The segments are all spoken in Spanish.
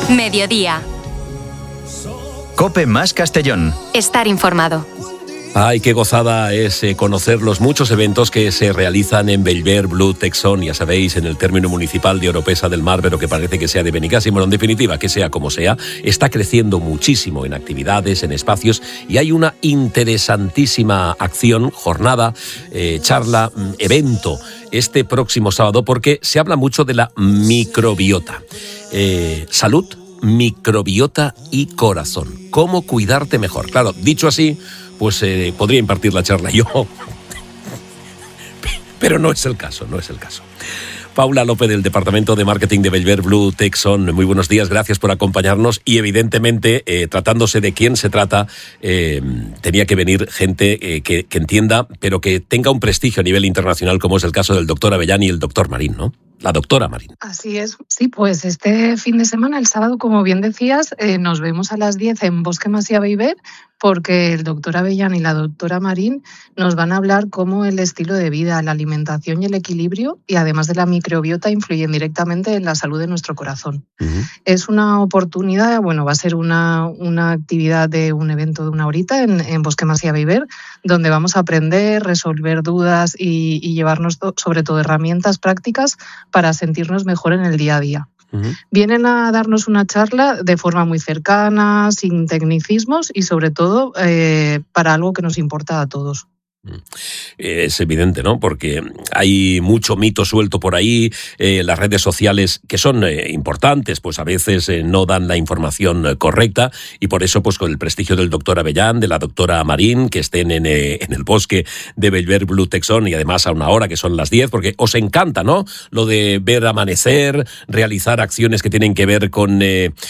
Mediodía. COPE más Castellón. Estar informado. Ay, qué gozada es conocer los muchos eventos que se realizan en Bellver Blue Tech Zone, ya sabéis, en el término municipal de Oropesa del Mar, pero que parece que sea de Benicàssim. Bueno, en definitiva, que sea como sea, está creciendo muchísimo en actividades, en espacios, y hay una interesantísima acción, jornada, charla, evento, este próximo sábado, porque se habla mucho de la microbiota. Salud, microbiota y corazón. ¿Cómo cuidarte mejor? Claro, dicho así, pues podría impartir la charla yo, pero no es el caso, no es el caso. Paula López, del Departamento de Marketing de Bellver Blue Tech Zone, muy buenos días, gracias por acompañarnos y evidentemente, tratándose de quién se trata, tenía que venir gente que entienda, pero que tenga un prestigio a nivel internacional, como es el caso del doctor Avellán y el doctor Marín, ¿no? La doctora Marín. Así es. Sí, pues este fin de semana, el sábado, como bien decías, nos vemos a las 10 en Bosque Masía Bellver, porque el doctor Avellán y la doctora Marín nos van a hablar cómo el estilo de vida, la alimentación y el equilibrio, y además de la microbiota, influyen directamente en la salud de nuestro corazón. Uh-huh. Es una oportunidad, bueno, va a ser una actividad de un evento de una horita en Bosque Masía Bellver, donde vamos a aprender, resolver dudas y llevarnos sobre todo herramientas prácticas para sentirnos mejor en el día a día. Uh-huh. Vienen a darnos una charla de forma muy cercana, sin tecnicismos y sobre todo para algo que nos importa a todos. Es evidente, ¿no? Porque hay mucho mito suelto por ahí, las redes sociales que son importantes, pues a veces no dan la información correcta y por eso, pues con el prestigio del doctor Avellán, de la doctora Marín, que estén en el bosque de Bellver Blue Tech Zone y además a una hora que son las 10, porque os encanta, ¿no? Lo de ver amanecer, realizar acciones que tienen que ver con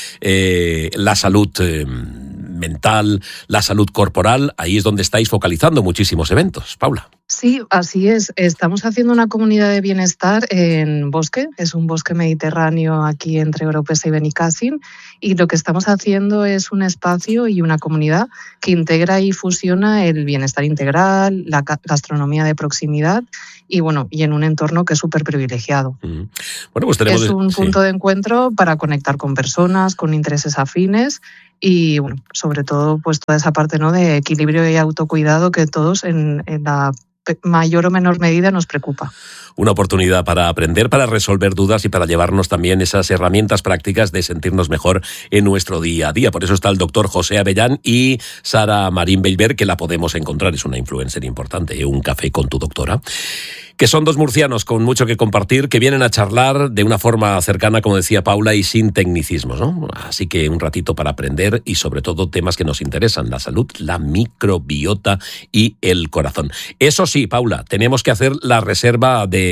la salud mental, la salud corporal, ahí es donde estáis focalizando muchísimos eventos, Paula. Sí, así es. Estamos haciendo una comunidad de bienestar en Bosque, es un bosque mediterráneo aquí entre Oropesa y Benicàssim, y lo que estamos haciendo es un espacio y una comunidad que integra y fusiona el bienestar integral, la gastronomía de proximidad y bueno, y en un entorno que es súper privilegiado. Bueno, pues tenemos, es un punto de encuentro para conectar con personas, con intereses afines y bueno, sobre todo pues toda esa parte, ¿no?, de equilibrio y autocuidado que todos en la mayor o menor medida nos preocupa. Una oportunidad para aprender, para resolver dudas y para llevarnos también esas herramientas prácticas de sentirnos mejor en nuestro día a día. Por eso está el doctor José Avellán y Sara Marín Bellver, que la podemos encontrar, es una influencer importante, Un café con tu doctora, que son dos murcianos con mucho que compartir, que vienen a charlar de una forma cercana, como decía Paula, y sin tecnicismos, ¿no? Así que un ratito para aprender y sobre todo temas que nos interesan, la salud, la microbiota y el corazón. Eso sí, Paula, tenemos que hacer la reserva de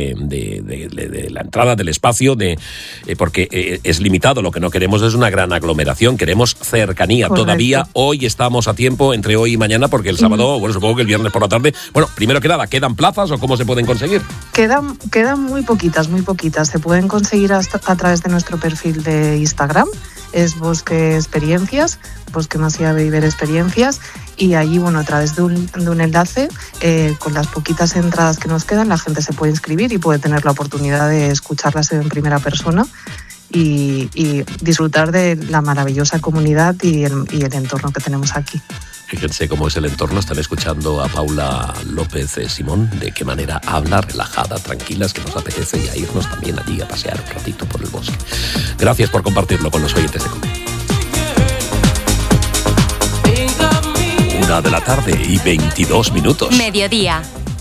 la entrada del espacio, porque es limitado, lo que no queremos es una gran aglomeración, queremos cercanía. Correcto. Todavía hoy estamos a tiempo, entre hoy y mañana, porque el sábado, bueno, supongo que el viernes por la tarde, bueno, primero que nada, ¿quedan plazas o cómo se pueden conseguir? Quedan muy poquitas. Se pueden conseguir a través de nuestro perfil de Instagram, es Bosque Experiencias, Bosque Masía Bellver Experiencias, y allí, bueno, a través de un enlace, con las poquitas entradas que nos quedan, la gente se puede inscribir y puede tener la oportunidad de escucharlas en primera persona y disfrutar de la maravillosa comunidad y el entorno que tenemos aquí. Fíjense cómo es el entorno, están escuchando a Paula López Simón, de qué manera habla, relajada, tranquila, es que nos apetece ya irnos también allí a pasear un ratito por el bosque. Gracias por compartirlo con los oyentes de COPE. 1:22 PM. Mediodía.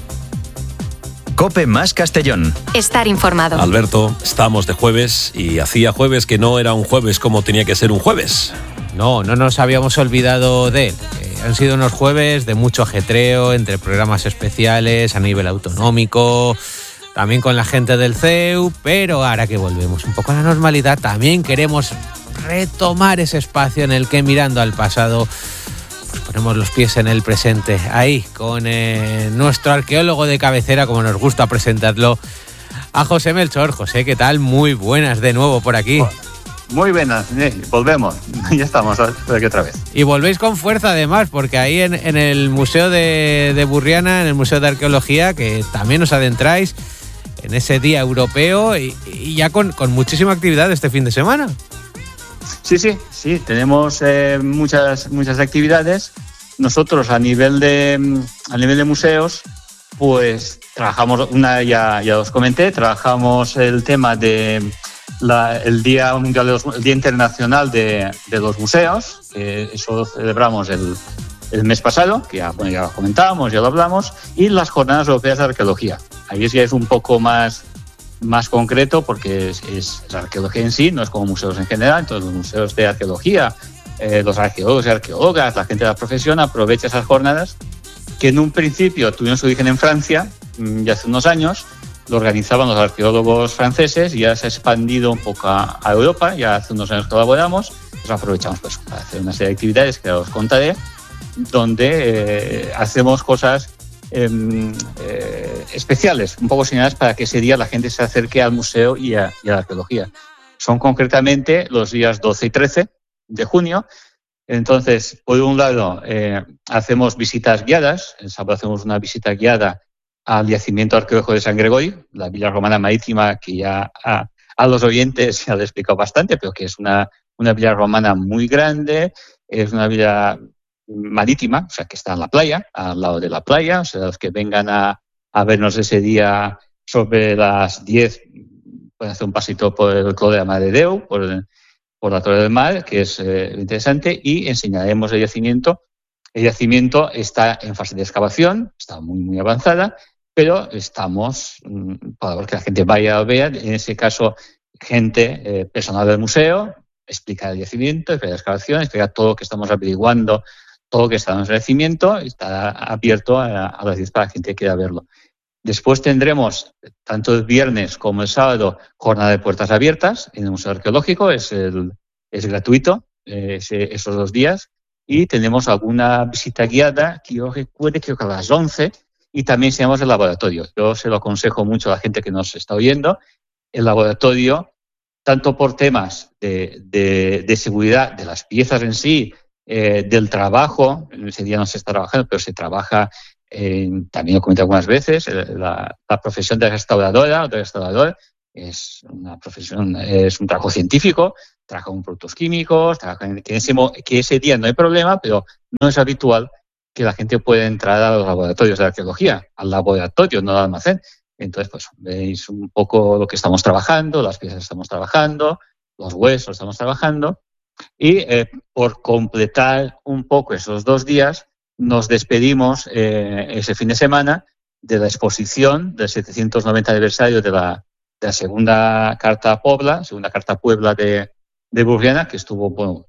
COPE más Castellón. Estar informado. Alberto, estamos de jueves y hacía jueves que no era un jueves como tenía que ser un jueves. No nos habíamos olvidado de él. Han sido unos jueves de mucho ajetreo entre programas especiales a nivel autonómico, también con la gente del CEU, pero ahora que volvemos un poco a la normalidad, también queremos retomar ese espacio en el que, mirando al pasado, pues ponemos los pies en el presente. Ahí, con nuestro arqueólogo de cabecera, como nos gusta presentarlo, a José Melchor. José, ¿qué tal? Muy buenas de nuevo por aquí. Muy buenas, volvemos, ya estamos aquí otra vez. Y volvéis con fuerza además, porque ahí en el Museo de Burriana, en el Museo de Arqueología, que también os adentráis en ese día europeo y ya con muchísima actividad este fin de semana. Sí, tenemos muchas actividades. Nosotros a nivel de museos, pues trabajamos ya os comenté, trabajamos el tema de el Día Mundial el Día Internacional de los Museos, que eso celebramos el mes pasado, que ya lo comentábamos, ya lo hablamos, y las Jornadas Europeas de Arqueología. Ahí ya es un poco más concreto, porque es la arqueología en sí, no es como museos en general. Entonces los museos de arqueología, los arqueólogos y arqueólogas, la gente de la profesión aprovecha esas jornadas, que en un principio tuvieron su origen en Francia, ya hace unos años, lo organizaban los arqueólogos franceses y ya se ha expandido un poco a Europa. Ya hace unos años colaboramos, pues aprovechamos pues para hacer una serie de actividades que os contaré, donde hacemos cosas especiales, un poco señaladas para que ese día la gente se acerque al museo y a la arqueología. Son concretamente los días 12 y 13 de junio. Entonces, por un lado, hacemos visitas guiadas. El sábado hacemos una visita guiada al yacimiento arqueológico de San Gregorio, la villa romana marítima, que ya a los oyentes ya les he explicado bastante, pero que es una villa romana muy grande, es una villa marítima, o sea, que está en la playa, al lado de la playa. O sea, los que vengan a vernos ese día sobre las 10 pueden hacer un pasito por el Clos de la Mare de Déu, por la Torre del Mar, que es interesante, y enseñaremos el yacimiento. El yacimiento está en fase de excavación, está muy, muy avanzada, pero estamos para que la gente vaya a ver, en ese caso, gente, personal del museo, explicar el yacimiento, explicar la excavación, explicar todo lo que estamos averiguando, todo lo que está en el yacimiento. Está abierto a las 10 para la gente que quiera verlo. Después tendremos, tanto el viernes como el sábado, jornada de puertas abiertas en el Museo Arqueológico. Es gratuito esos 2 días. Y tenemos alguna visita guiada, que yo recuerde, creo que a las 11, y también enseñamos el laboratorio. Yo se lo aconsejo mucho a la gente que nos está oyendo. El laboratorio, tanto por temas de seguridad de las piezas en sí, del trabajo, en ese día no se está trabajando, pero se trabaja, también lo comenté algunas veces, la profesión de restauradora o de restaurador es una profesión, es un trabajo científico, trabaja con productos químicos, que ese día no hay problema, pero no es habitual que la gente pueda entrar a los laboratorios de arqueología, al laboratorio, no al almacén. Entonces, pues veis un poco lo que estamos trabajando, las piezas que estamos trabajando, los huesos estamos trabajando. Y por completar un poco esos 2 días, nos despedimos ese fin de semana de la exposición del 790 aniversario de la segunda Carta Puebla de Burriana, que estuvo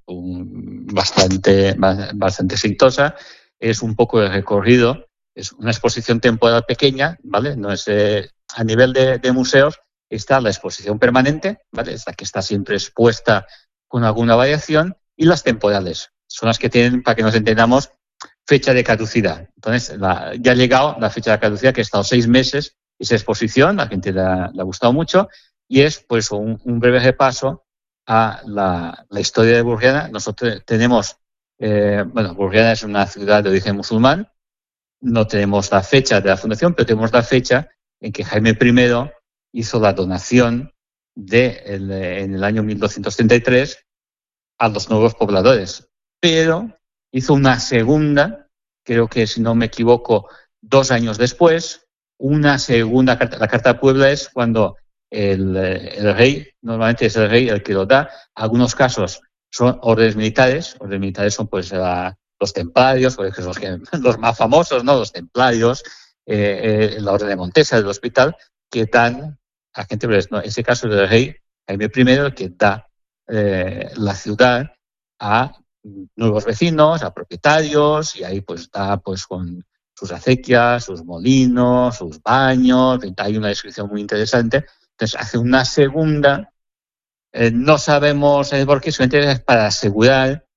bastante exitosa. Es un poco de recorrido, es una exposición temporal pequeña, ¿vale? No es a nivel de museos. Está la exposición permanente, ¿vale? Es la que está siempre expuesta con alguna variación, y las temporales son las que tienen, para que nos entendamos, fecha de caducidad. Entonces, ya ha llegado la fecha de caducidad, que ha estado 6 meses esa exposición, a la gente le ha gustado mucho, y es pues un breve repaso a la historia de Burriana. Nosotros tenemos, Burriana es una ciudad de origen musulmán, no tenemos la fecha de la fundación, pero tenemos la fecha en que Jaime I hizo la donación en el año 1233 a los nuevos pobladores, pero hizo una segunda, creo que si no me equivoco, 2 años después, una segunda carta. La Carta de Puebla es cuando el rey, normalmente es el rey el que lo da. Algunos casos son órdenes militares son pues los templarios, pues, los más famosos, ¿no? Los templarios, la orden de Montesa del hospital, que dan a gente, no, en ese caso es el rey Jaime I el que da la ciudad a nuevos vecinos, a propietarios, y ahí pues da pues con sus acequias, sus molinos, sus baños. Hay una descripción muy interesante. Entonces hace una segunda, no sabemos por qué, solamente es para asegurar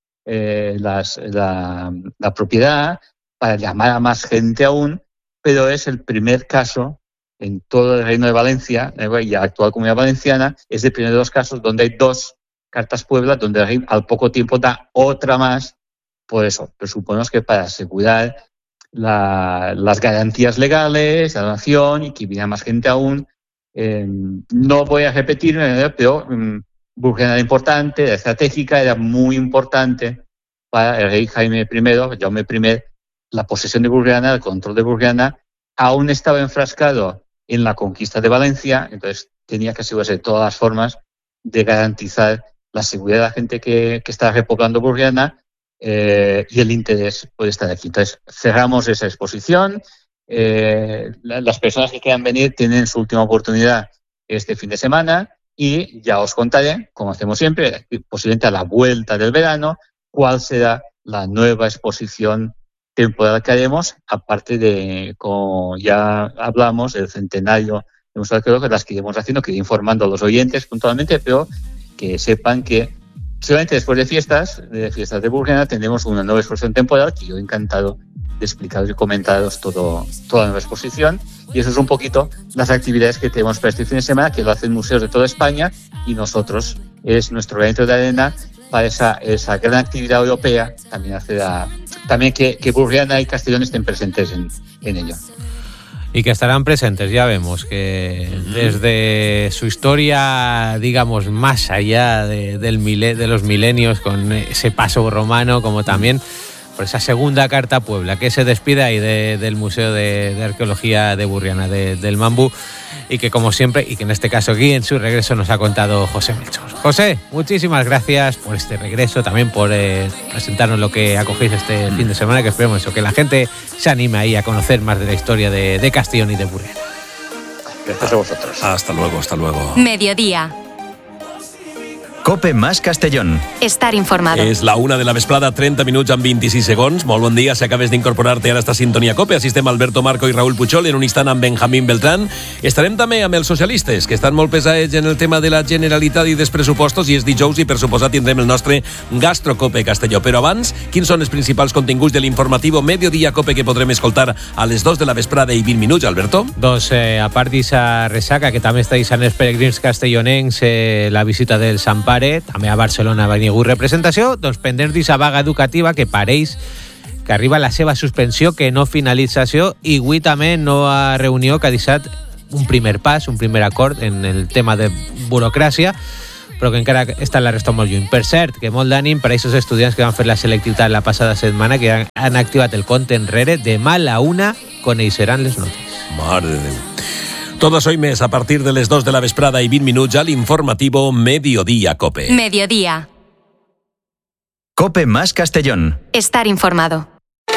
la propiedad, para llamar a más gente aún, pero es el primer caso en todo el Reino de Valencia, y la actual Comunidad Valenciana, es el primero de los casos donde hay 2 Cartas Puebla, donde el rey al poco tiempo da otra más. Por eso, presuponemos que para asegurar las garantías legales, la donación, y que viniera más gente aún. No voy a repetirme, pero Burriana era importante, era estratégica, era muy importante para el rey Jaume I, la posesión de Burriana, el control de Burriana. Aún estaba enfrascado en la conquista de Valencia, entonces tenía que asegurarse de todas las formas de garantizar la seguridad de la gente que está repoblando Burriana y el interés por estar aquí. Entonces cerramos esa exposición. Las personas que quieran venir tienen su última oportunidad este fin de semana y ya os contaré, como hacemos siempre, posiblemente a la vuelta del verano, cuál será la nueva exposición temporal que haremos, aparte de, como ya hablamos, del centenario de Museo Arqueológico, las que iremos haciendo, que iré informando a los oyentes puntualmente, pero que sepan que solamente después de fiestas de Burriana, tendremos una nueva exposición temporal que yo he encantado de explicaros y comentaros toda la nueva exposición. Y eso es un poquito las actividades que tenemos para este fin de semana, que lo hacen museos de toda España y nosotros es nuestro granito de arena para esa gran actividad europea, también que Burriana y Castellón estén presentes en ello. Y que estarán presentes, ya vemos, que desde su historia, digamos, más allá de los milenios, con ese paso romano, como también por esa segunda carta a Puebla, que se despide ahí del Museo de Arqueología de Burriana, del Mambú, y que como siempre, y que en este caso aquí en su regreso nos ha contado José Melchor. José, muchísimas gracias por este regreso, también por presentarnos lo que acogéis este fin de semana, que esperemos eso, que la gente se anime ahí a conocer más de la historia de Castellón y de Burriana. Gracias a vosotros. Hasta luego. Mediodía. COPE más Castellón. Estar informado. És la 1 de la vesprada, 30 minuts amb 26 segons. Molt bon dia, si acabes d'incorporar-te ara a esta sintonia COPE. Assistem Alberto Marco i Raúl Puchol, en un instant amb Benjamín Beltrán. Estarem també amb els socialistes, que estan molt pesats en el tema de la Generalitat i dels pressupostos, i és dijous i per suposat tindrem el nostre GastroCope Castelló. Però abans, quins són els principals continguts de l'informatiu Mediodía COPE que podrem escoltar a les 2 de la vesprada i 20 minuts, Alberto? Doncs, a part d'esa ressaca, que també estáis en els peregrins castellonencs, la visita del Sant Pare, també a Barcelona va haver representació, doncs pendents d'esa vaga educativa que pareix que arriba a la seva suspensió, que no finalització, i avui també nova reunió que ha deixat un primer pas, un primer acord en el tema de burocràcia, però que encara està la resta molt lluny. Per cert, que molt d'ànim per a aquests estudiants que van fer la selectivitat la passada setmana, que han activat el compte enrere. Demà a la 1 coneixeran les notes. Mare de Déu. Tot això i més a partir de les 2 de la vesprada i 20 minuts a l'informativo Mediodía COPE. Mediodía. COPE más Castellón. Estar informado.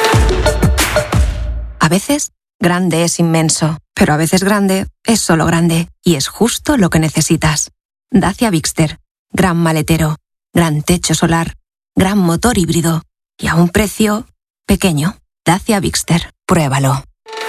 A veces, grande es inmenso, pero a veces grande es solo grande, y es justo lo que necesitas. Dacia Bigster. Gran maletero, gran techo solar, gran motor híbrido, y a un precio pequeño. Dacia Bigster. Pruébalo.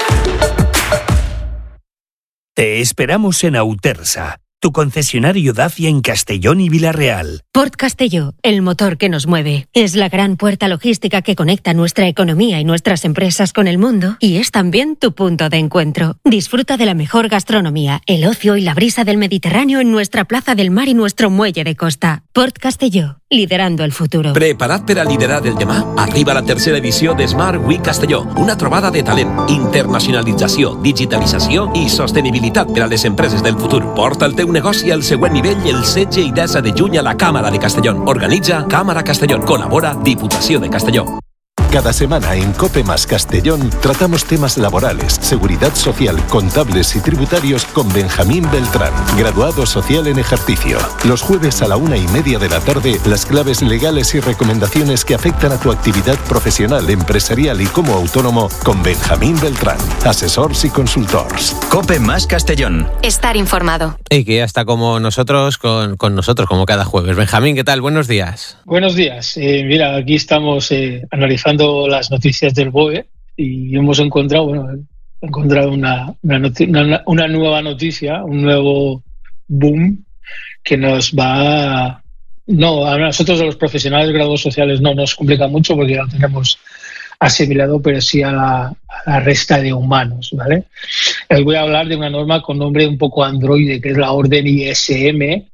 Te esperamos en Autersa, tu concesionario Dacia en Castellón y Vila-real. Port Castelló, el motor que nos mueve. Es la gran puerta logística que conecta nuestra economía y nuestras empresas con el mundo, y es también tu punto de encuentro. Disfruta de la mejor gastronomía, el ocio y la brisa del Mediterráneo en nuestra plaza del mar y nuestro muelle de costa. Port Castelló, liderando el futuro. Preparat per a liderar el demà? Arriba la tercera edició de Smart Week Castelló, una trobada de talent, internacionalització, digitalització i sostenibilitat per a les empreses del futur. Porta el teu negoci al següent nivell el 16 i 10 de juny a la Cámara de Castellón. Organitza Cámara Castellón. Colabora Diputació de Castelló. Cada semana en COPE más Castellón tratamos temas laborales, seguridad social, contables y tributarios con Benjamín Beltrán, graduado social en ejercicio. Los jueves a la 1:30 de la tarde, las claves legales y recomendaciones que afectan a tu actividad profesional, empresarial y como autónomo con Benjamín Beltrán, asesors y consultors. COPE más Castellón. Estar informado. Y que ya está como nosotros, con nosotros, como cada jueves. Benjamín, ¿qué tal? Buenos días. Buenos días. Mira, aquí estamos analizando las noticias del BOE y hemos encontrado, una nueva noticia, un nuevo boom que nos va a nosotros, a los profesionales de grados sociales, no nos complica mucho porque ya lo tenemos asimilado, pero sí a la resta de humanos, ¿vale? Hoy voy a hablar de una norma con nombre un poco androide, que es la orden ISM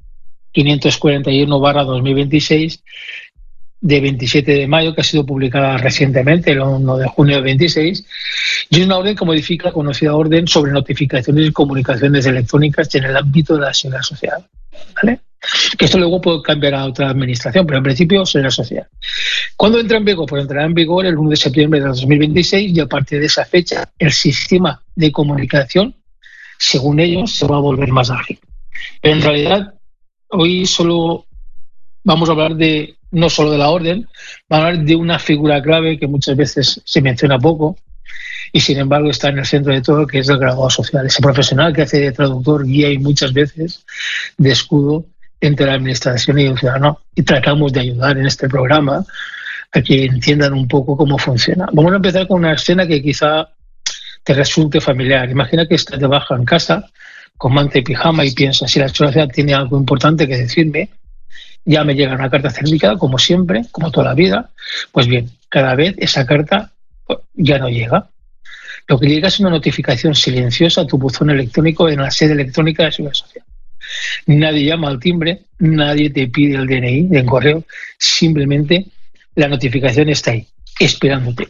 541/2026, de 27 de mayo, que ha sido publicada recientemente, el 1 de junio de 26, y es una orden que modifica la conocida orden sobre notificaciones y comunicaciones electrónicas en el ámbito de la seguridad social, ¿vale? Que esto luego puede cambiar a otra administración, pero en principio Seguridad Social. ¿Cuándo entra en vigor? Pues entrará en vigor el 1 de septiembre de 2026 y a partir de esa fecha el sistema de comunicación, según ellos, se va a volver más ágil. Pero en realidad hoy solo vamos a hablar no solo de la orden, vamos a hablar de una figura clave que muchas veces se menciona poco y sin embargo está en el centro de todo, que es el graduado social, ese profesional que hace de traductor, guía y muchas veces de escudo entre la administración y el ciudadano, y tratamos de ayudar en este programa a que entiendan un poco cómo funciona. Vamos a empezar con una escena que quizá te resulte familiar. Imagina que estás de baja en casa con manta y pijama y piensas, si la sociedad tiene algo importante que decirme, ya me llega una carta certificada, como siempre, como toda la vida. Pues bien, cada vez esa carta ya no llega. Lo que llega es una notificación silenciosa a tu buzón electrónico en la sede electrónica de Seguridad Social. Nadie llama al timbre, nadie te pide el DNI en correo, simplemente la notificación está ahí, esperándote.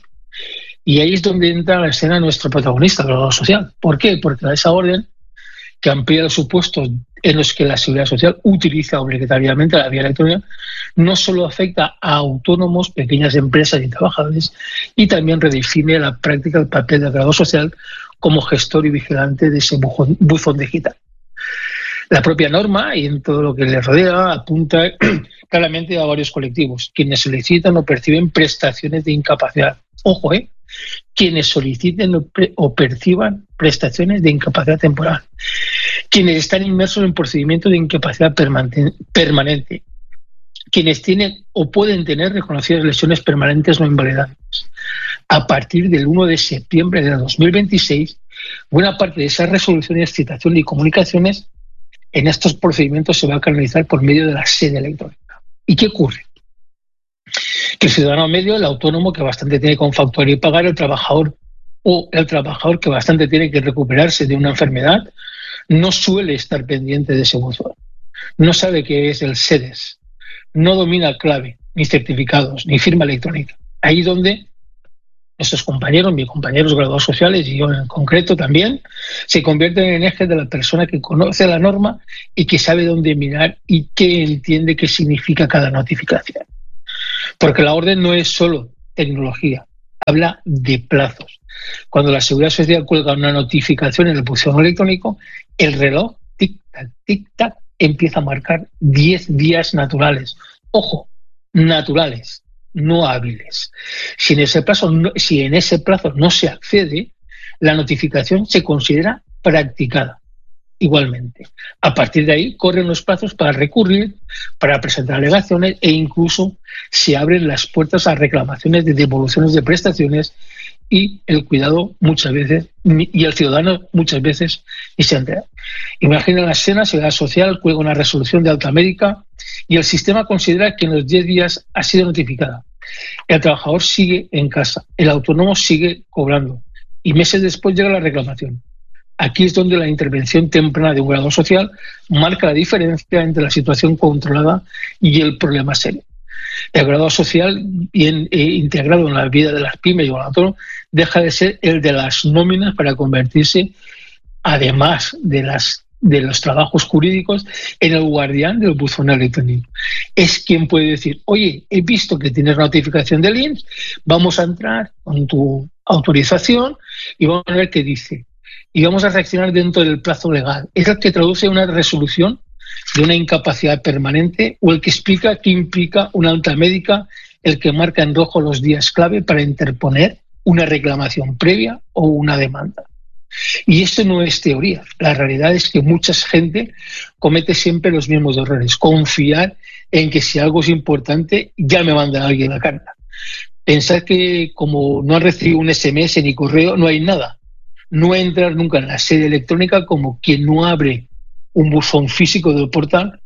Y ahí es donde entra la escena nuestro protagonista, el graduado social. ¿Por qué? Porque esa orden, que amplía los supuestos en los que la Seguridad Social utiliza obligatoriamente la vía electrónica, no solo afecta a autónomos, pequeñas empresas y trabajadores, y también redefine la práctica del papel del graduado social como gestor y vigilante de ese buzón digital. La propia norma y en todo lo que le rodea apunta claramente a varios colectivos, quienes solicitan o perciben prestaciones de incapacidad. Ojo, quienes soliciten o perciban prestaciones de incapacidad temporal, quienes están inmersos en procedimientos de incapacidad permanente, quienes tienen o pueden tener reconocidas lesiones permanentes no invalidables. A partir del 1 de septiembre de 2026, buena parte de esas resoluciones, citaciones y comunicaciones en estos procedimientos se va a canalizar por medio de la sede electrónica. ¿Y qué ocurre? Que el ciudadano medio, el autónomo que bastante tiene con facturar y pagar, el trabajador que bastante tiene que recuperarse de una enfermedad, no suele estar pendiente de ese buzón. No sabe qué es el SEDES, no domina clave, ni certificados, ni firma electrónica. Ahí donde nuestros compañeros, mis compañeros graduados sociales y yo en concreto también, se convierten en ejes de la persona que conoce la norma y que sabe dónde mirar y que entiende qué significa cada notificación. Porque la orden no es solo tecnología, habla de plazos. Cuando la Seguridad Social cuelga una notificación en el buzón electrónico, el reloj, tic-tac, empieza a marcar 10 días naturales. Ojo, naturales, no hábiles. Si en ese plazo no se accede, la notificación se considera practicada. Igualmente. A partir de ahí corren los plazos para recurrir, para presentar alegaciones e incluso se abren las puertas a reclamaciones de devoluciones de prestaciones y el cuidado muchas veces y el ciudadano muchas veces ni se entera. Imagina la escena, Seguridad Social cuelga una resolución de alta médica y el sistema considera que en los 10 días ha sido notificada. El trabajador sigue en casa, el autónomo sigue cobrando y meses después llega la reclamación. Aquí es donde la intervención temprana de un graduado social marca la diferencia entre la situación controlada y el problema serio. El graduado social, integrado en la vida de las pymes y el autónomo, deja de ser el de las nóminas para convertirse, además de los trabajos jurídicos, en el guardián del buzón electrónico. Es quien puede decir, oye, he visto que tienes notificación del INS, vamos a entrar con tu autorización y vamos a ver qué dice. Y vamos a reaccionar dentro del plazo legal. Es el que traduce una resolución de una incapacidad permanente o el que explica qué implica una alta médica, el que marca en rojo los días clave para interponer una reclamación previa o una demanda. Y esto no es teoría. La realidad es que mucha gente comete siempre los mismos errores. Confiar en que si algo es importante ya me manda alguien la carta. Pensar que como no han recibido un SMS ni correo no hay nada. No entrar nunca en la sede electrónica como quien no abre un buzón físico del portal,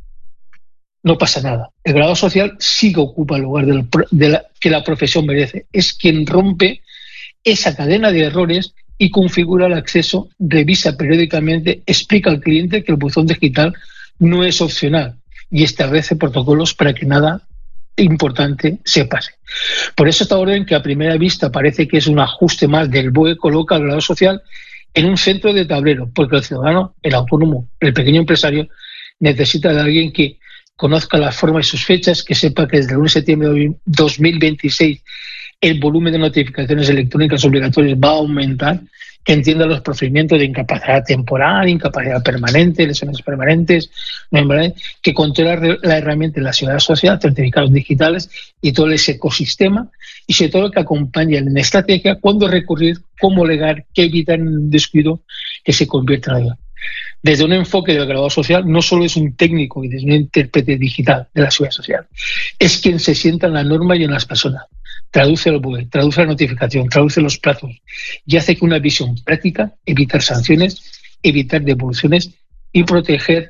no pasa nada. El graduado social sí que ocupa el lugar que la profesión merece. Es quien rompe esa cadena de errores y configura el acceso, revisa periódicamente, explica al cliente que el buzón digital no es opcional y establece protocolos para que nada importante se pase. Por eso esta orden, que a primera vista parece que es un ajuste más del BOE, coloca al graduado social en un centro de tablero, porque el ciudadano, el autónomo, el pequeño empresario necesita de alguien que conozca la forma y sus fechas, que sepa que desde el 1 de septiembre de 2026 el volumen de notificaciones electrónicas obligatorias va a aumentar, que entienda los procedimientos de incapacidad temporal, incapacidad permanente, lesiones permanentes, que controle la herramienta de la seguridad social, certificados digitales y todo ese ecosistema, y sobre todo que acompañe en estrategia cuándo recurrir, cómo legar, qué evitar un descuido que se convierta en ayuda. Desde un enfoque del graduado social, no solo es un técnico y es un intérprete digital de la seguridad social, es quien se sienta en la norma y en las personas. Traduce el BOE, traduce la notificación, traduce los plazos y hace que una visión práctica, evitar sanciones, evitar devoluciones y proteger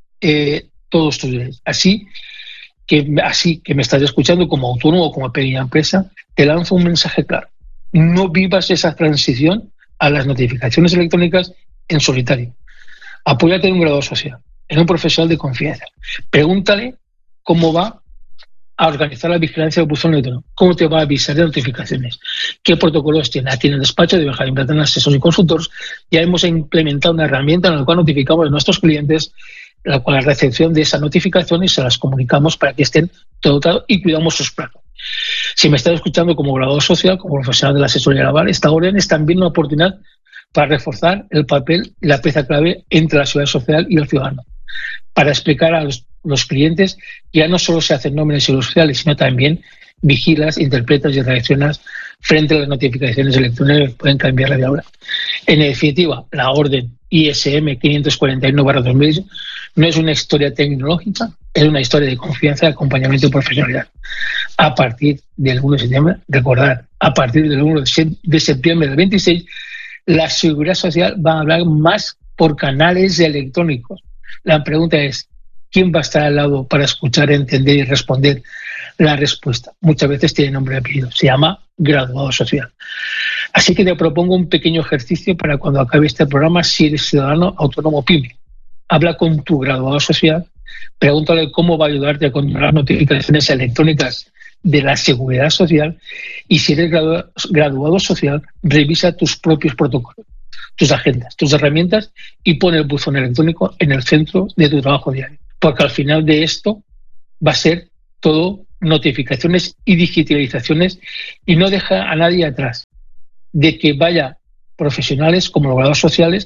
todos tus derechos. Así que me estás escuchando como autónomo o como pequeña empresa, te lanzo un mensaje claro. No vivas esa transición a las notificaciones electrónicas en solitario. Apóyate en un graduado social, en un profesional de confianza. Pregúntale cómo va a organizar la vigilancia del buzón electrónico, cómo te va a avisar de notificaciones, qué protocolos tiene. Aquí en el despacho de Benjamín Beltrán, asesores y consultores, ya hemos implementado una herramienta en la cual notificamos a nuestros clientes la cual la recepción de esa notificación y se las comunicamos para que estén dotados y cuidamos sus plazos. Si me estás escuchando como graduado social, como profesional de la asesoría laboral, esta orden es también una oportunidad para reforzar el papel y la pieza clave entre la seguridad social y el ciudadano, para explicar a los clientes que ya no solo se hacen nóminas de seguridad social, sino también vigilas, interpretas y reaccionas frente a las notificaciones electrónicas que pueden cambiar la vida ahora. En definitiva, la orden ISM 541/2000 no es una historia tecnológica, es una historia de confianza, de acompañamiento y profesionalidad. A partir del 1 de septiembre, recordar, a partir del 1 de septiembre del 26, la seguridad social va a hablar más por canales electrónicos. La pregunta es, ¿quién va a estar al lado para escuchar, entender y responder? La respuesta muchas veces tiene nombre y apellido, se llama graduado social. Así que te propongo un pequeño ejercicio para cuando acabe este programa, si eres ciudadano autónomo pyme. Habla con tu graduado social, pregúntale cómo va a ayudarte a controlar notificaciones electrónicas de la seguridad social, y si eres graduado social, revisa tus propios protocolos, tus agendas, tus herramientas y pon el buzón electrónico en el centro de tu trabajo diario. Porque al final de esto va a ser todo notificaciones y digitalizaciones, y no deja a nadie atrás. De que vaya profesionales como los graduados sociales,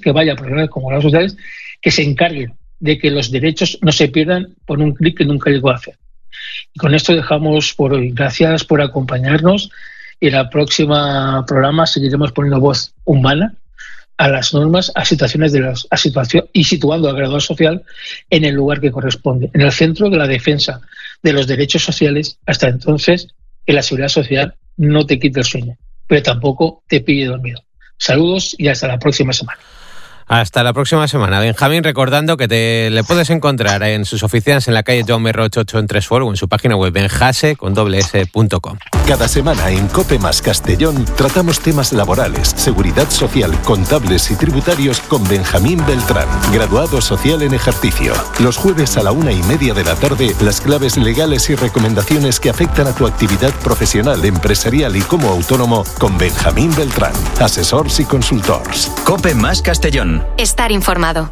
que se encarguen de que los derechos no se pierdan por un clic que nunca llegó a hacer. Y con esto dejamos por hoy. Gracias por acompañarnos, y en el próximo programa seguiremos poniendo voz humana a las normas, a situaciones y situando al graduado social en el lugar que corresponde, en el centro de la defensa de los derechos sociales. Hasta entonces, que la seguridad social no te quite el sueño, pero tampoco te pille dormido. Saludos y hasta la próxima semana. Hasta la próxima semana. Benjamín, recordando que le puedes encontrar en sus oficinas en la calle Jaume Roig 8 en Tresfort o en su página web benjase.com. Cada semana en COPE más Castellón tratamos temas laborales, seguridad social, contables y tributarios con Benjamín Beltrán, graduado social en ejercicio. Los jueves a la 1:30 de la tarde, las claves legales y recomendaciones que afectan a tu actividad profesional, empresarial y como autónomo con Benjamín Beltrán, asesors y consultors. COPE más Castellón. Estar informado.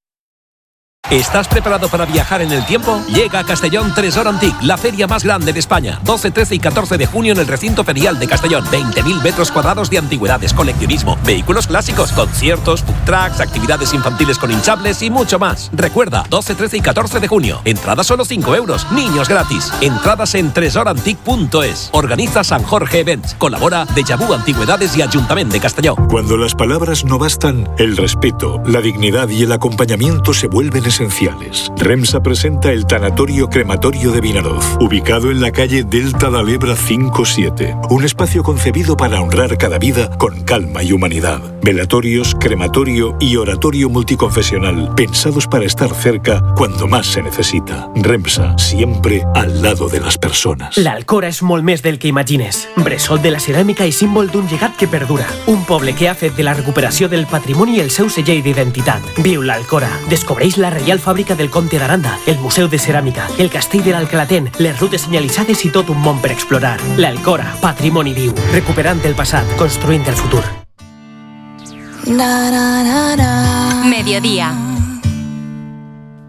¿Estás preparado para viajar en el tiempo? Llega a Castellón Tresor Antic, la feria más grande de España. 12, 13 y 14 de junio en el recinto ferial de Castellón. 20.000 metros cuadrados de antigüedades, coleccionismo, vehículos clásicos, conciertos, food trucks, actividades infantiles con hinchables y mucho más. Recuerda, 12, 13 y 14 de junio. Entrada solo 5 euros. Niños gratis. Entradas en tresorantic.es. Organiza San Jorge Events. Colabora Déjà Vu Antigüedades y Ayuntamiento de Castellón. Cuando las palabras no bastan, el respeto, la dignidad y el acompañamiento se vuelven esenciales. REMSA presenta el Tanatorio Crematorio de Vinaroz, ubicado en la calle Delta de Alebra 57. Un espacio concebido para honrar cada vida con calma y humanidad. Velatorios, crematorio y oratorio multiconfesional, pensados para estar cerca cuando más se necesita. REMSA, siempre al lado de las personas. L'Alcora és molt més del que imagines. Bressol de la ceràmica i símbol d'un llegat que perdura. Un poble que ha fet de la recuperació del patrimoni el seu segell d'identitat. Viu l'Alcora. Descobreix la Reial Fàbrica del Comte d'Aranda, el Museu de Ceràmica, el Castell de l'Alcalatén, les rutes senyalitzades i tot un món per explorar. L'Alcora, patrimoni viu. Recuperant el passat, construint el futur. Mediodía.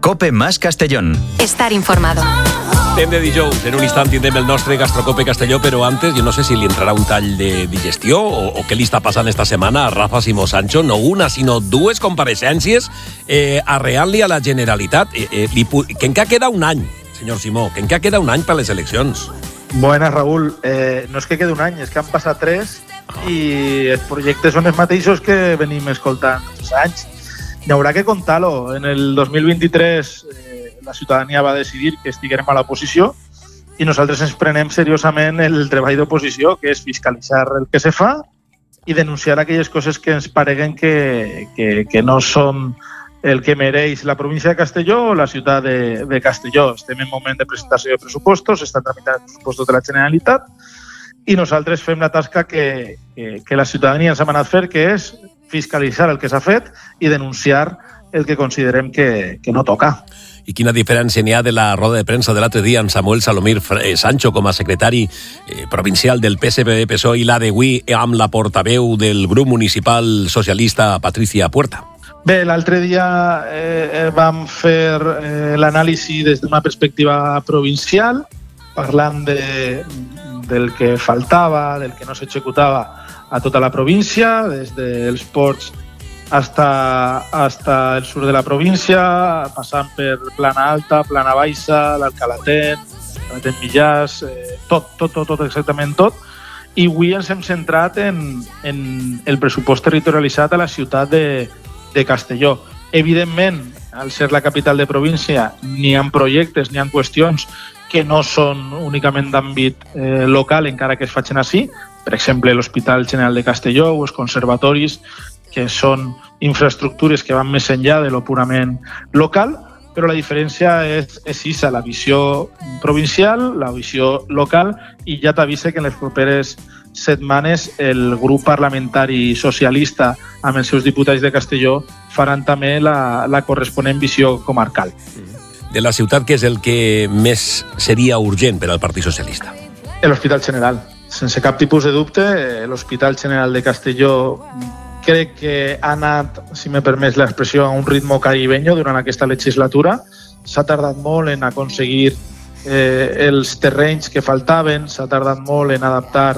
Cope más Castellón. Estar informado. Tem de dijous, en un instant tindrem el nostre Gastrocope Castelló, però antes jo no sé si li entrarà un tall de digestió o què li està passant esta setmana a Rafa Simó Sancho, no una, sinó dues compareixences arreant-li a la Generalitat. Que encara queda un any, senyor Simó, que encara queda un any per les eleccions. Buenas, Raúl. No és que quedi un any, és que han passat 3 i els projectes són els mateixos que venim escoltant els anys. N'hi haurà que contar-lo. En el 2023 la ciutadania va decidir que estiguérem a l'oposició i nosaltres ens prenem seriosament el treball d'oposició, que és fiscalitzar el que se fa i denunciar aquelles coses que ens pareguen que no són el que mereix la província de Castelló o la ciutat de Castelló. Estem en moment de presentació de pressupostos, estan tramitant els pressupostos de la Generalitat i nosaltres fem la tasca que la ciutadania ens ha manat fer, que és fiscalitzar el que s'ha fet i denunciar el que considerem que no toca. I quina diferència n'hi ha de la roda de premsa de l'altre dia amb Samuel Salomir Sancho com a secretari provincial del PSPB-PSOE i la d'avui amb la portaveu del grup municipal socialista Patricia Puerta? Bé, l'altre dia vam fer l'anàlisi des d'una perspectiva provincial, parlant del que faltava, del que no s'executava a tota la província, des dels ports hasta el sur de la província, passant per Plana Alta, Plana Baixa, l'Alcalaten, Millàs, tot, exactament tot. I avui ens hem centrat en el pressupost territorialitzat a la ciutat de Castelló. Evidentment, al ser la capital de província, n'hi ha projectes, n'hi ha qüestions que no són únicament d'àmbit local, encara que es facin així. Per exemple, l'Hospital General de Castelló o els conservatoris, que són infraestructures que van més enllà de lo purament local, però la diferència és aquesta, la visió provincial, la visió local, i ja t'avise que en les properes setmanes el grup parlamentari socialista amb els seus diputats de Castelló faran també la corresponent visió comarcal. De la ciutat, què és el que més seria urgent per al Partit Socialista? L'Hospital General. Sense cap tipus de dubte, l'Hospital General de Castelló crec que ha anat, si m'he permès l'expressió, a un ritme caribeño durant aquesta legislatura. S'ha tardat molt en aconseguir els terrenys que faltaven, s'ha tardat molt en adaptar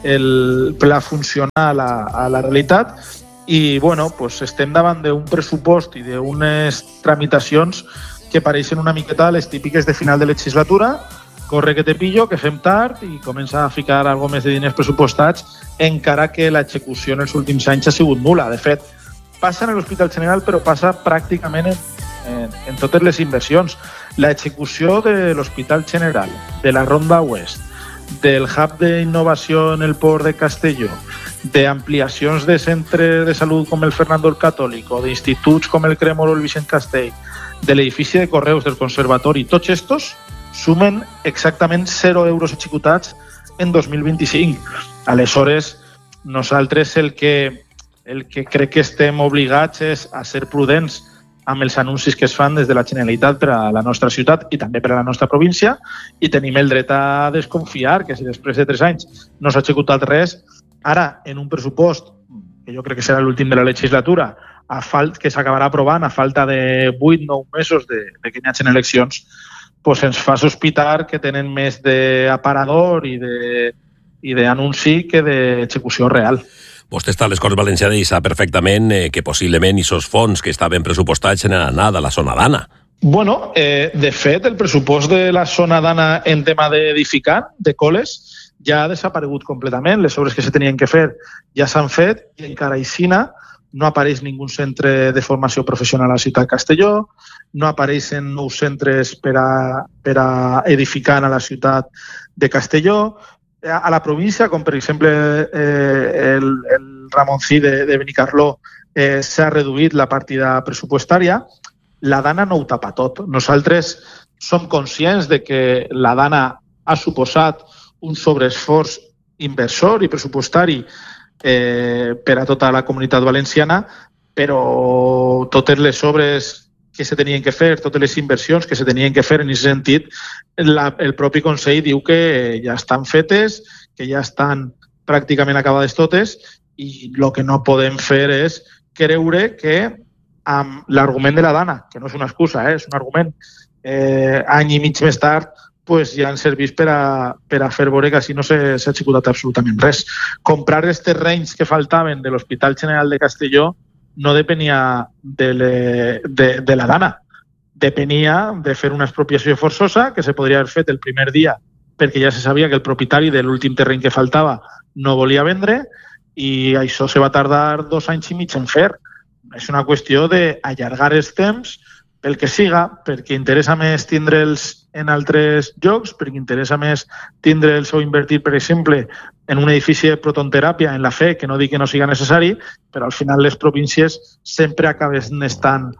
el pla funcional a la realitat i bueno, pues estem davant d'un pressupost i d'unes tramitacions que pareixen una miqueta les típiques de final de legislatura. Corre que te pillo, que fem tard i comença a ficar algo més de diners pressupostats, encara que l'execució en els últims anys ha sigut nul·la. De fet, passa en l'Hospital General, però passa pràcticament en totes les inversions. L'execució de l'Hospital General, de la Ronda Oest, del hub d'innovació en el port de Castelló, d'ampliacions de centres de salut com el Fernando el Catòlic, d'instituts com el Cremor o el Vicent Castell, de l'edifici de Correus, del Conservatori, tots estos sumen exactament 0 euros executats en 2025. Aleshores, nosaltres el que crec que estem obligats és a ser prudents amb els anuncis que es fan des de la Generalitat per a la nostra ciutat i també per a la nostra província, i tenim el dret a desconfiar que si després de 3 anys no s'ha executat res, ara en un pressupost que jo crec que serà l'últim de la legislatura, que s'acabarà aprovant a falta de 8-9 mesos de que hi hagin eleccions, pues ens fa sospitar que tenen més d'aparador i d'anunci que d'execució real. Vostè està a les Corts Valencianes i sap perfectament que possiblement aquests fons que estaven pressupostats han anat a la zona d'Anna. Bueno, de fet, el pressupost de la zona d'Anna en tema d'edificar, de coles, ja ha desaparegut completament. Les obres que se tenien que fer ja s'han fet i encara aixina no apareix ningú centre de formació professional a la ciutat de Castelló, no apareixen nous centres per a edificar a la ciutat de Castelló. A la província, com per exemple el Ramoncí de Benicarló, s'ha reduït la partida pressupostària. La Dana no ho tapa tot. Nosaltres som conscients de que la Dana ha suposat un sobreesforç inversor i pressupostari per a tota la comunitat valenciana, però totes les obres que se tenien que fer, totes les inversions que se tenien que fer en aquest sentit, el propi Consell diu que ja estan fetes, que ja estan pràcticament acabades totes, i el que no podem fer és creure que amb l'argument de la Dana, que no és una excusa, és un argument. Any i mig més tard pues, ja han servit per a fer veure que així no s'ha executat absolutament res. Comprar els terrenys que faltaven de l'Hospital General de Castelló no depenia de la Dana, depenia de fer una expropiació forçosa que se podria haver fet el primer dia perquè ja se sabia que el propietari de l'últim terreny que faltava no volia vendre i això se va tardar 2 anys i mig en fer. És una qüestió d'allargar els temps pel que siga, perquè interessa més tindre'ls en altres llocs, perquè interessa més tindre'ls o invertir, per exemple, en un edifici de protonteràpia, en la fe, que no dic que no siga necessari, però al final les províncies sempre acaben estant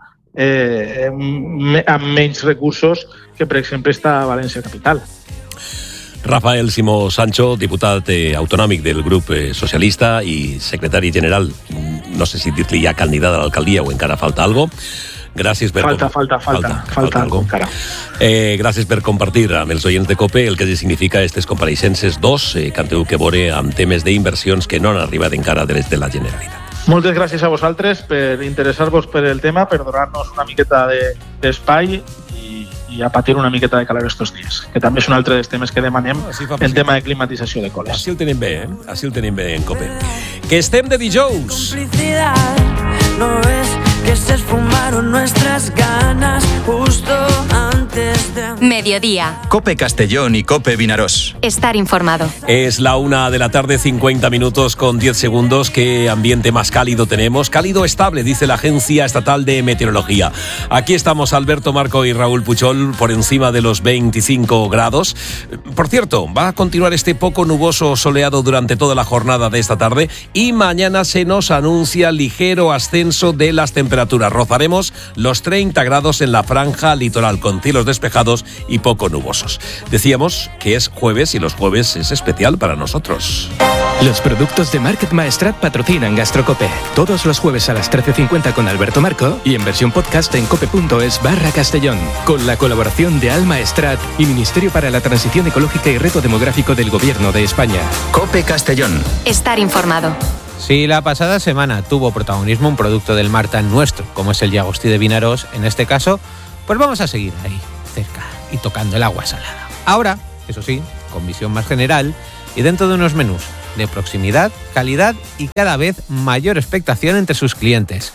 amb menys recursos que, per exemple, està a València Capital. Rafael Simó Sancho, diputat autonòmic del grup socialista i secretari general, no sé si dir-li ja candidat a l'alcaldia o encara falta algo. Gràcies per falta algo encara. Gràcies per compartir amb els oients de COPE el que significa aquestes compareixences 2 que han tingut que veure amb temes d'inversions que no han arribat encara des de la Generalitat. Moltes gràcies a vosaltres per interessar-vos per el tema, per donar-nos una miqueta d'espai i a patir una miqueta de calor estos dies, que també és un altre dels temes que demanem en tema de climatització de coles. Així el tenim bé, Així el tenim bé en COPE. Que estem de dijous! ¿No ves que se esfumaron nuestras ganas justo antes de... Mediodía. COPE Castellón y COPE Vinarós. Estar informado. Es la 1:00 p.m, 50 minutos con 10 segundos. ¿Qué ambiente más cálido tenemos? Cálido estable, dice la Agencia Estatal de Meteorología. Aquí estamos Alberto Marco y Raúl Puchol por encima de los 25 grados. Por cierto, va a continuar este poco nuboso soleado durante toda la jornada de esta tarde y mañana se nos anuncia ligero ascenso de las temperaturas. Rozaremos los 30 grados en la franja litoral con cielos despejados y poco nubosos. Decíamos que es jueves y los jueves es especial para nosotros. Los productos de Market Maestrat patrocinan Gastrocope. Todos los jueves a las 13:50 con Alberto Marco y en versión podcast en cope.es/Castellón. Con la colaboración de Alma Estrat y Ministerio para la Transición Ecológica y Reto Demográfico del Gobierno de España. COPE Castellón. Estar informado. Si la pasada semana tuvo protagonismo un producto del mar tan nuestro como es el llagostí de Vinarós, en este caso, pues vamos a seguir ahí, cerca y tocando el agua salada. Ahora, eso sí, con visión más general y dentro de unos menús de proximidad, calidad y cada vez mayor expectación entre sus clientes.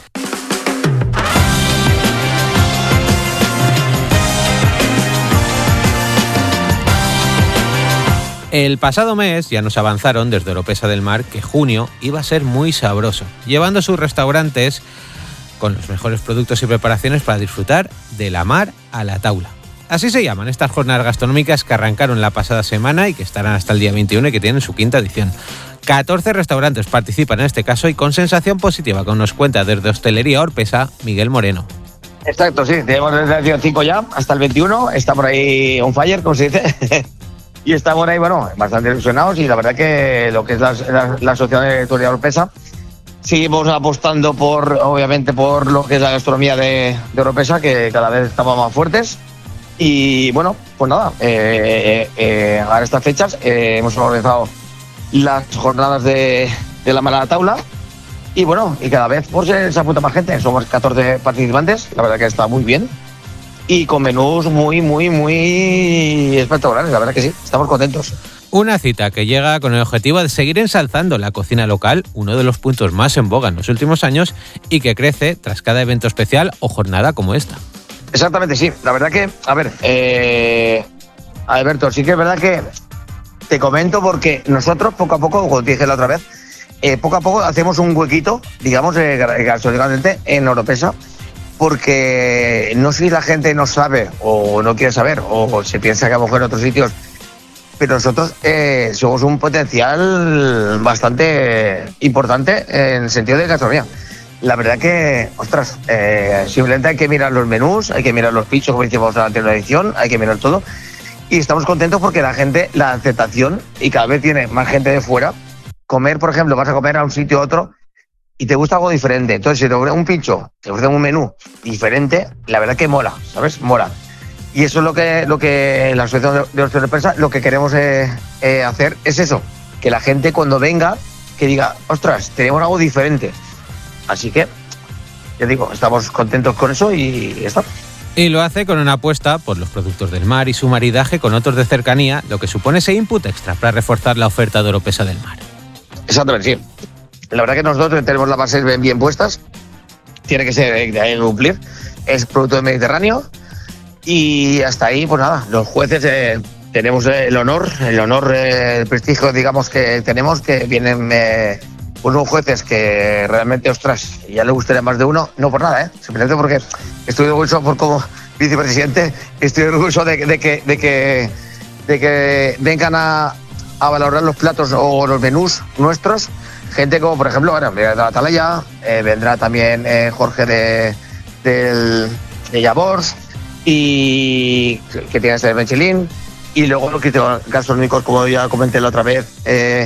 El pasado mes ya nos avanzaron desde Oropesa del Mar que junio iba a ser muy sabroso, llevando sus restaurantes con los mejores productos y preparaciones para disfrutar de la mar a la taula. Así se llaman estas jornadas gastronómicas que arrancaron la pasada semana y que estarán hasta el día 21 y que tienen su quinta edición. 14 restaurantes participan en este caso y con sensación positiva, como nos cuenta desde Hostelería Oropesa Miguel Moreno. Exacto, sí, tenemos desde el día 5 ya hasta el 21, está por ahí on fire, como se dice. Y estamos ahí, bueno, bastante ilusionados y la verdad que lo que es la Asociación de Turismo Oropesa, seguimos apostando obviamente por lo que es la gastronomía de Oropesa, que cada vez estamos más fuertes. Y bueno, pues nada, a estas fechas hemos organizado las jornadas de la mar a la taula y bueno, y cada vez pues, se apunta más gente, somos 14 participantes, la verdad que está muy bien. Y con menús muy espectaculares, la verdad que sí, estamos contentos. Una cita que llega con el objetivo de seguir ensalzando la cocina local, uno de los puntos más en boga en los últimos años y que crece tras cada evento especial o jornada como esta. Exactamente, sí. La verdad que, a ver, Alberto, sí que es verdad que te comento porque nosotros poco a poco, como te dije la otra vez, poco a poco hacemos un huequito, digamos, gastronómicamente en Oropesa, porque no sé si la gente no sabe o no quiere saber o se piensa que a lo mejor en otros sitios, pero nosotros somos un potencial bastante importante en el sentido de gastronomía. La verdad que, ostras, simplemente hay que mirar los menús, hay que mirar los pinchos, como hicimos en la anterior edición, hay que mirar todo. Y estamos contentos porque la gente, la aceptación, y cada vez tiene más gente de fuera. Comer, por ejemplo, vas a comer a un sitio u otro y te gusta algo diferente. Entonces, si te ofrecen un pincho, te ofrecen un menú diferente, la verdad que mola, ¿sabes? Mola. Y eso es lo que la Asociación de Hostelería Oropesa, lo que queremos hacer es eso, que la gente cuando venga, que diga, ostras, tenemos algo diferente. Así que ya digo, estamos contentos con eso y ya está. Y lo hace con una apuesta por los productos del mar y su maridaje con otros de cercanía, lo que supone ese input extra para reforzar la oferta de Oropesa del Mar. Exactamente, sí. La verdad que nosotros tenemos las bases bien puestas, tiene que ser de ahí cumplir, es producto del Mediterráneo y hasta ahí, pues nada, los jueces tenemos el honor, el prestigio, digamos, que tenemos, que vienen unos jueces que realmente, ostras, ya le gustaría más de uno, no por nada, simplemente porque estoy orgulloso por como vicepresidente, estoy orgulloso de que vengan a valorar los platos o los menús nuestros, gente como, por ejemplo, bueno, vendrá de Atalaya, vendrá también Jorge de Llavors, y que tiene ese Michelin, y luego los críticos gastronómicos, como ya comenté la otra vez,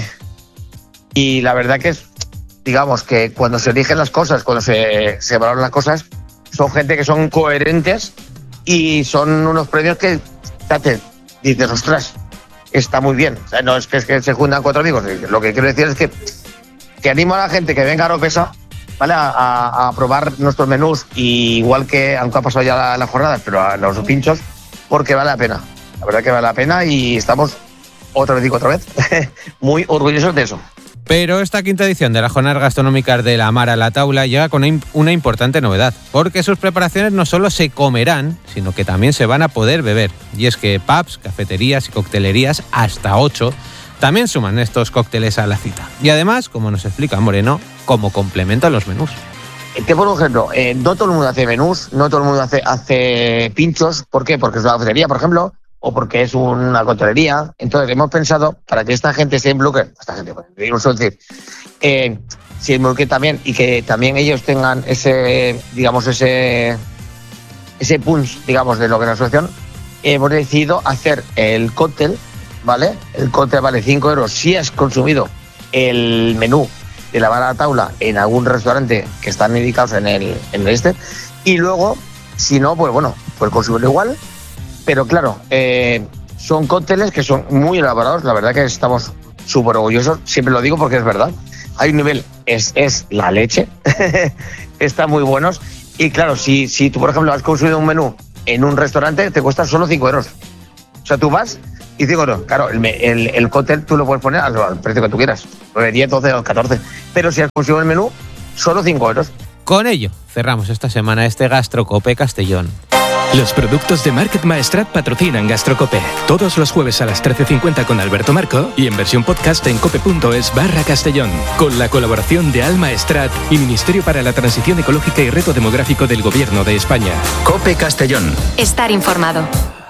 y la verdad que es, digamos, que cuando se eligen las cosas, cuando se valoran las cosas, son gente que son coherentes y son unos premios que dices, ostras, está muy bien. O sea, no es que se juntan 4 amigos. Lo que quiero decir es que animo a la gente que venga a Oropesa, ¿vale? A probar nuestros menús, y igual que, aunque ha pasado ya la jornada, pero a los pinchos, porque vale la pena. La verdad que vale la pena y estamos, otra vez, muy orgullosos de eso. Pero esta quinta edición de las Jornadas Gastronómicas de la Mar a la Taula llega con una importante novedad, porque sus preparaciones no solo se comerán, sino que también se van a poder beber. Y es que pubs, cafeterías y coctelerías, hasta 8, también suman estos cócteles a la cita. Y además, como nos explica Moreno, como complemento a los menús. Te pongo un ejemplo, no todo el mundo hace menús, no todo el mundo hace pinchos. ¿Por qué? Porque es una cafetería, por ejemplo, o porque es una coctelería. Entonces hemos pensado, para que esta gente se involucre, se involucre también, y que también ellos tengan ese punch, digamos, de lo que es la asociación, hemos decidido hacer el cóctel, ¿vale? El cóctel vale 5 euros si has consumido el menú de la Mar a la Taula en algún restaurante que están indicados en el y luego, si no, pues bueno, pues consumirlo igual. Pero claro, son cócteles que son muy elaborados, la verdad que estamos súper orgullosos, siempre lo digo porque es verdad. Hay un nivel, es la leche, están muy buenos. Y claro, si tú, por ejemplo, has consumido un menú en un restaurante, te cuesta solo 5 euros. O sea, tú vas y 5 euros. Claro, el cóctel tú lo puedes poner al precio que tú quieras, 9, 10, 12 o 14. Pero si has consumido el menú, solo 5 euros. Con ello, cerramos esta semana este Gastrocope Castellón. Los productos de Market Maestrat patrocinan Gastrocope. Todos los jueves a las 13:50 con Alberto Marco y en versión podcast en cope.es/Castellón. Con la colaboración de Al Maestrat y Ministerio para la Transición Ecológica y Reto Demográfico del Gobierno de España. Cope Castellón. Estar informado.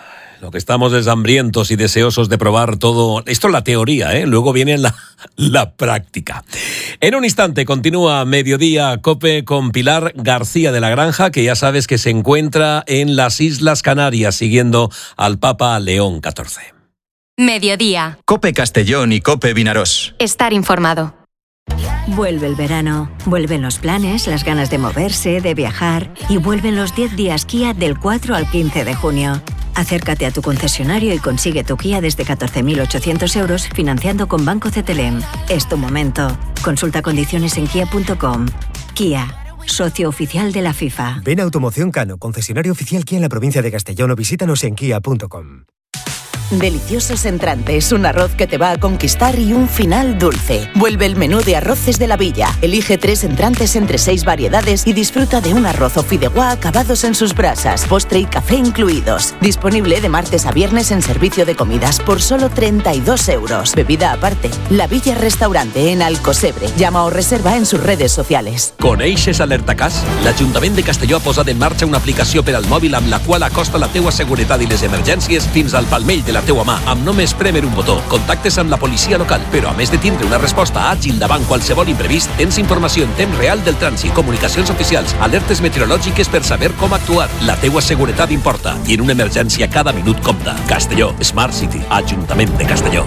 Lo que estamos es hambrientos y deseosos de probar todo. Esto es la teoría, ¿eh? Luego viene la práctica. En un instante continúa Mediodía Cope con Pilar García de la Granja, que ya sabes que se encuentra en las Islas Canarias siguiendo al Papa León XIV. Mediodía. Cope Castellón y Cope Vinarós. Estar informado. Vuelve el verano, vuelven los planes, las ganas de moverse, de viajar, y vuelven los 10 días Kia del 4 al 15 de junio. Acércate a tu concesionario y consigue tu Kia desde 14.800 euros financiando con Banco CTLM. Es tu momento. Consulta condiciones en kia.com. Kia, socio oficial de la FIFA. Ven a Automoción Cano, concesionario oficial Kia en la provincia de Castellón, o visítanos en kia.com. Deliciosos entrantes, un arroz que te va a conquistar y un final dulce. Vuelve el menú de arroces de la Villa. Elige 3 entrantes entre 6 variedades y disfruta de un arroz o fideuá acabados en sus brasas, postre y café incluidos. Disponible de martes a viernes en servicio de comidas por solo 32 euros. Bebida aparte. La Villa Restaurante en Alcosebre. Llama o reserva en sus redes sociales. Coneixes Alertacàs? L'Ajuntament de Castelló ha posat en marxa una aplicació per al mòbil amb la qual acosta la teua seguretat i les emergències fins al palmell de la teua mà, amb només prémer un botó. Contactes amb la policia local, però a més de tindre una resposta àgil davant qualsevol imprevist, tens informació en temps real del trànsit, comunicacions oficials, alertes meteorològiques per saber com actuar. La teua seguretat importa i en una emergència cada minut compta. Castelló, Smart City, Ajuntament de Castelló.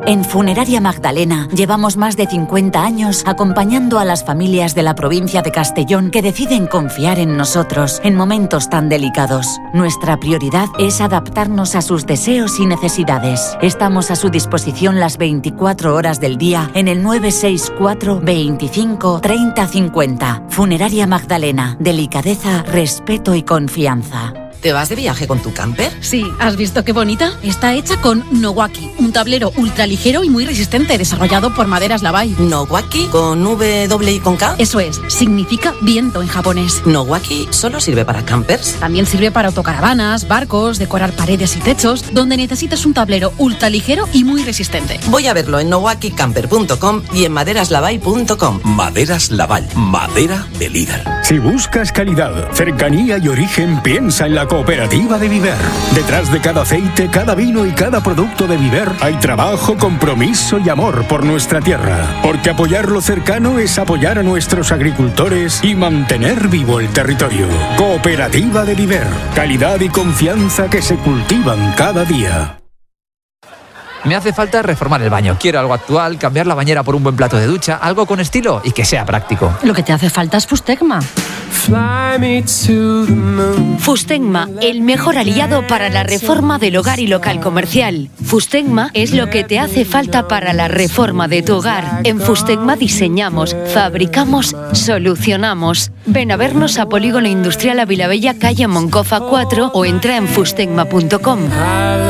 En Funeraria Magdalena llevamos más de 50 años acompañando a las familias de la provincia de Castellón que deciden confiar en nosotros en momentos tan delicados. Nuestra prioridad es adaptarnos a sus deseos y necesidades. Estamos a su disposición las 24 horas del día en el 964 25 30 50. Funeraria Magdalena. Delicadeza, respeto y confianza. ¿Te vas de viaje con tu camper? Sí, ¿has visto qué bonita? Está hecha con Nowaki, un tablero ultraligero y muy resistente, desarrollado por Maderas Lavai. ¿Nowaki? ¿Con W y con K? Eso es, significa viento en japonés. ¿Nowaki solo sirve para campers? También sirve para autocaravanas, barcos, decorar paredes y techos, donde necesitas un tablero ultraligero y muy resistente. Voy a verlo en nowakicamper.com y en maderaslavai.com. Maderas Laval, madera de líder. Si buscas calidad, cercanía y origen, piensa en la Cooperativa de Viver. Detrás de cada aceite, cada vino y cada producto de Viver hay trabajo, compromiso y amor por nuestra tierra. Porque apoyar lo cercano es apoyar a nuestros agricultores y mantener vivo el territorio. Cooperativa de Viver. Calidad y confianza que se cultivan cada día. Me hace falta reformar el baño. Quiero algo actual, cambiar la bañera por un buen plato de ducha, algo con estilo y que sea práctico. Lo que te hace falta es Fustegma. Fustegma, el mejor aliado para la reforma del hogar y local comercial. Fustegma es lo que te hace falta para la reforma de tu hogar. En Fustegma diseñamos, fabricamos, solucionamos. Ven a vernos a Polígono Industrial Avilabella, calle Moncofa 4 o entra en fustegma.com.